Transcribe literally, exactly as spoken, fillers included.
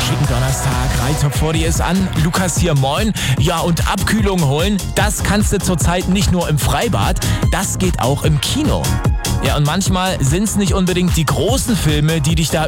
schicken Donnerstag. Rhein Top vierzig ist an. Lukas hier, moin. Ja, und Abkühlung holen, das kannst du zurzeit nicht nur im Freibad, das geht auch im Kino. Ja, und manchmal sind es nicht unbedingt die großen Filme, die dich da